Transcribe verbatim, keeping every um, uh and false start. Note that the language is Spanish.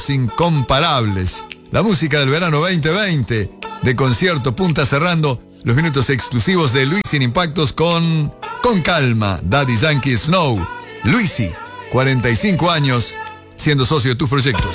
incomparables. La música del verano veinte veinte. De concierto punta cerrando los minutos exclusivos de Luis Sin Impactos con Con Calma, Daddy Yankee Snow. Luisi, cuarenta y cinco años, siendo socio de tus proyectos.